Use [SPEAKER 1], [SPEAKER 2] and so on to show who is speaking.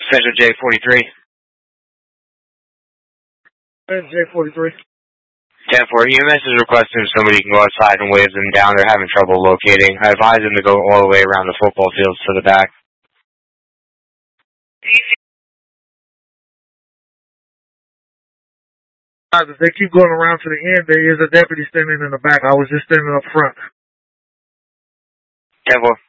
[SPEAKER 1] Central J43.
[SPEAKER 2] J43.
[SPEAKER 1] 10-4, EMS is requesting if somebody can go outside and wave them down. They're having trouble locating. I advise them to go all the way around the football fields to the back.
[SPEAKER 2] If they keep going around to the end, there is a deputy standing in the back. I was just standing up front.
[SPEAKER 1] 10-4.